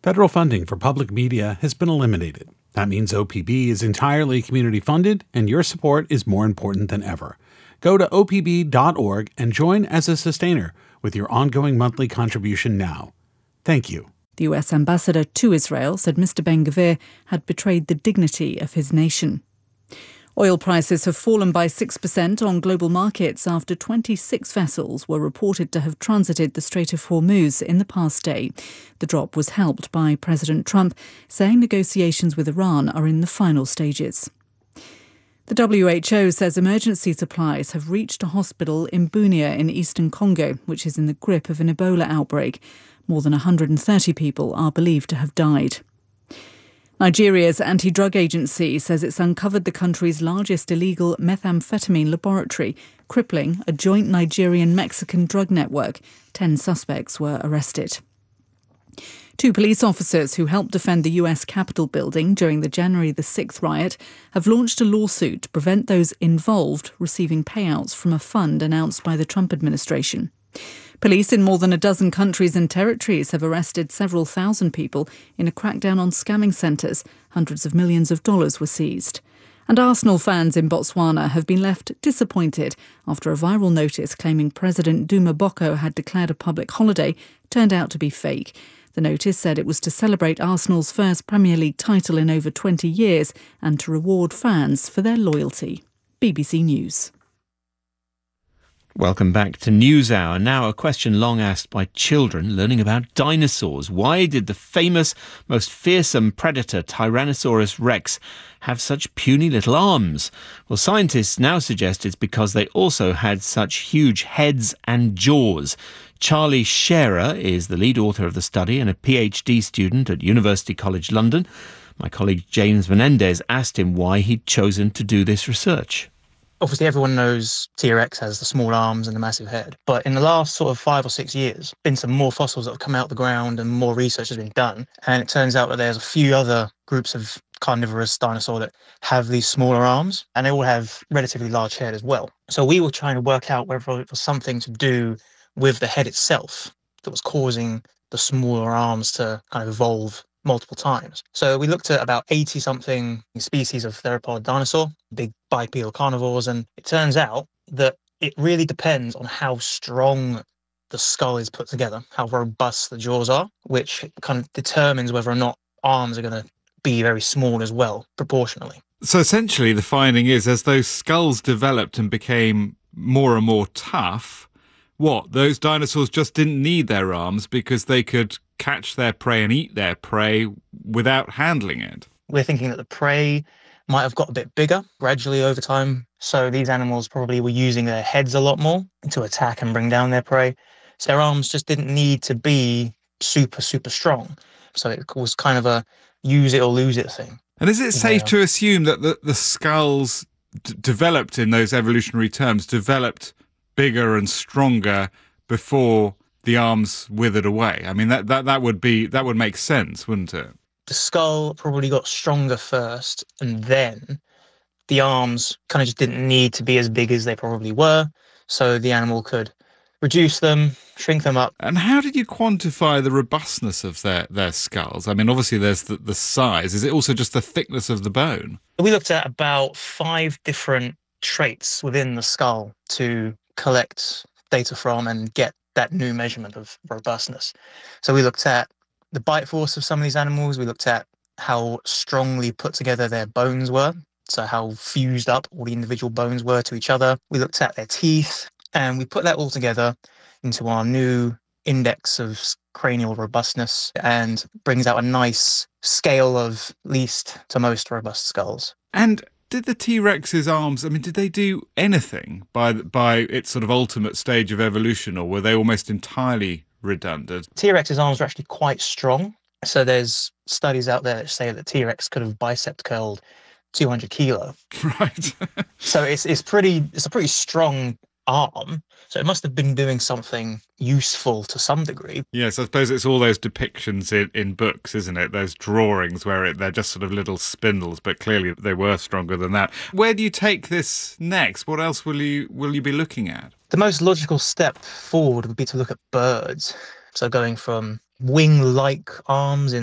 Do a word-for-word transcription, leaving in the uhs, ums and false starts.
Federal funding for public media has been eliminated. That means O P B is entirely community funded, and your support is more important than ever. Go to O P B dot org and join as a sustainer with your ongoing monthly contribution now. Thank you. The U S ambassador to Israel said Mister Ben-Gvir had betrayed the dignity of his nation. Oil prices have fallen by six percent on global markets after twenty-six vessels were reported to have transited the Strait of Hormuz in the past day. The drop was helped by President Trump saying negotiations with Iran are in the final stages. The W H O says emergency supplies have reached a hospital in Bunia in eastern Congo, which is in the grip of an Ebola outbreak. More than one hundred thirty people are believed to have died. Nigeria's anti-drug agency says it's uncovered the country's largest illegal methamphetamine laboratory, crippling a joint Nigerian-Mexican drug network. Ten suspects were arrested. Two police officers who helped defend the U S Capitol building during the January the sixth riot have launched a lawsuit to prevent those involved receiving payouts from a fund announced by the Trump administration. Police in more than a dozen countries and territories have arrested several thousand people in a crackdown on scamming centres. Hundreds of millions of dollars were seized. And Arsenal fans in Botswana have been left disappointed after a viral notice claiming President Duma Boko had declared a public holiday turned out to be fake. The notice said it was to celebrate Arsenal's first Premier League title in over twenty years and to reward fans for their loyalty. B B C News. Welcome back to NewsHour. Now a question long asked by children learning about dinosaurs. Why did the famous, most fearsome predator Tyrannosaurus rex have such puny little arms? Well, scientists now suggest it's because they also had such huge heads and jaws. Charlie Scherer is the lead author of the study and a PhD student at University College London. My colleague James Menendez asked him why he'd chosen to do this research. Obviously, everyone knows T-Rex has the small arms and the massive head. But in the last sort of five or six years, been some more fossils that have come out of the ground and more research has been done. And it turns out that there's a few other groups of carnivorous dinosaur that have these smaller arms, and they all have relatively large head as well. So we were trying to work out whether it was something to do with the head itself that was causing the smaller arms to kind of evolve multiple times. So we looked at about eighty something species of theropod dinosaur, big bipedal carnivores, and it turns out that it really depends on how strong the skull is put together, how robust the jaws are, which kind of determines whether or not arms are going to be very small as well, proportionally. So essentially the finding is, as those skulls developed and became more and more tough, what, those dinosaurs just didn't need their arms because they could catch their prey and eat their prey without handling it? We're thinking that the prey might have got a bit bigger gradually over time. So these animals probably were using their heads a lot more to attack and bring down their prey. So their arms just didn't need to be super, super strong. So it was kind of a use it or lose it thing. And is it safe Yeah. to assume that the, the skulls d- developed in those evolutionary terms, developed bigger and stronger before the arms withered away? I mean, that, that, that would be that would make sense, wouldn't it? The skull probably got stronger first, and then the arms kind of just didn't need to be as big as they probably were. So the animal could reduce them, shrink them up. And how did you quantify the robustness of their, their skulls? I mean, obviously there's the, the size. Is it also just the thickness of the bone? We looked at about five different traits within the skull to collect data from and get that new measurement of robustness. So we looked at the bite force of some of these animals. We looked at how strongly put together their bones were, so how fused up all the individual bones were to each other. We looked at their teeth, and we put that all together into our new index of cranial robustness, and brings out a nice scale of least to most robust skulls. And did the T-Rex's arms, I mean, did they do anything by by its sort of ultimate stage of evolution, or were they almost entirely redundant? T-Rex's arms are actually quite strong. So there's studies out there that say that T-Rex could have bicep curled two hundred kilo. Right. So it's it's pretty it's a pretty strong arm. So it must have been doing something useful to some degree. Yes, I suppose it's all those depictions in, in books, isn't it? Those drawings where it, they're just sort of little spindles, but clearly they were stronger than that. Where do you take this next? What else will you will you be looking at? The most logical step forward would be to look at birds. So going from wing-like arms in